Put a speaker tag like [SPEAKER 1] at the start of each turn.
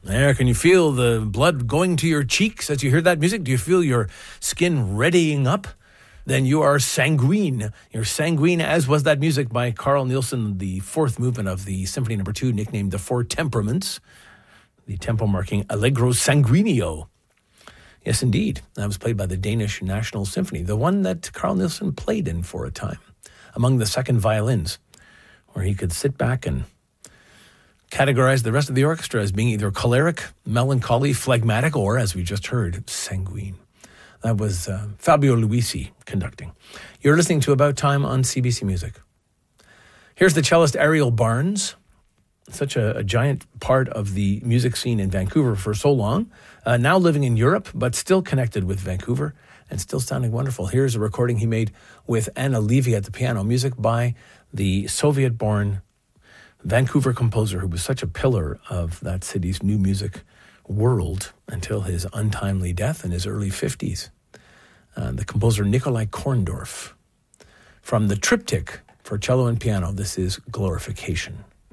[SPEAKER 1] There, can you feel the blood going to your cheeks as you hear that music? Do you feel your skin readying up? Then you are sanguine. You're sanguine, as was that music by Carl Nielsen, the fourth movement of the Symphony No. 2, nicknamed The Four Temperaments, the tempo marking Allegro Sanguineo. Yes, indeed. That was played by the Danish National Symphony, the one that Carl Nielsen played in for a time, among the second violins, where he could sit back and categorize the rest of the orchestra as being either choleric, melancholy, phlegmatic, or, as we just heard, sanguine. That was Fabio Luisi conducting. You're listening to About Time on CBC Music. Here's the cellist Ariel Barnes, such a giant part of the music scene in Vancouver for so long, now living in Europe, but still connected with Vancouver and still sounding wonderful. Here's a recording he made with Anna Levy at the piano, music by the Soviet-born Vancouver composer who was such a pillar of that city's new music world until his untimely death in his early 50s. The composer Nikolai Korndorff. From the triptych for cello and piano, this is Glorification.